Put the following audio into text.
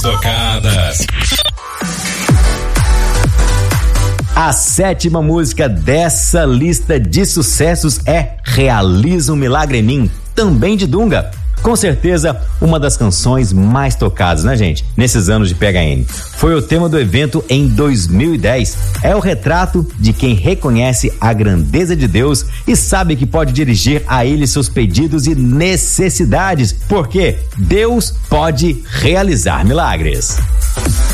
tocadas. A 7ª música dessa lista de sucessos é Realiza um Milagre em Mim, também de Dunga. Com certeza, uma das canções mais tocadas, né, gente? Nesses anos de PHN. Foi o tema do evento em 2010. É o retrato de quem reconhece a grandeza de Deus e sabe que pode dirigir a Ele seus pedidos e necessidades, porque Deus pode realizar milagres.